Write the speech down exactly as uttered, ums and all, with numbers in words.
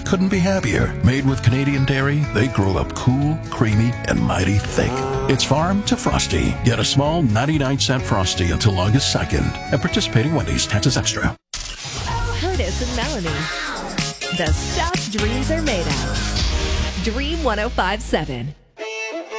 couldn't be happier. Made with Canadian dairy, they grow up cool, creamy, and mighty thick. It's farm to frosty. Get a small ninety-nine cent Frosty until August second. At participating Wendy's, taxes extra. Curtis and Melanie. The stuff dreams are made of. Dream one oh five point seven.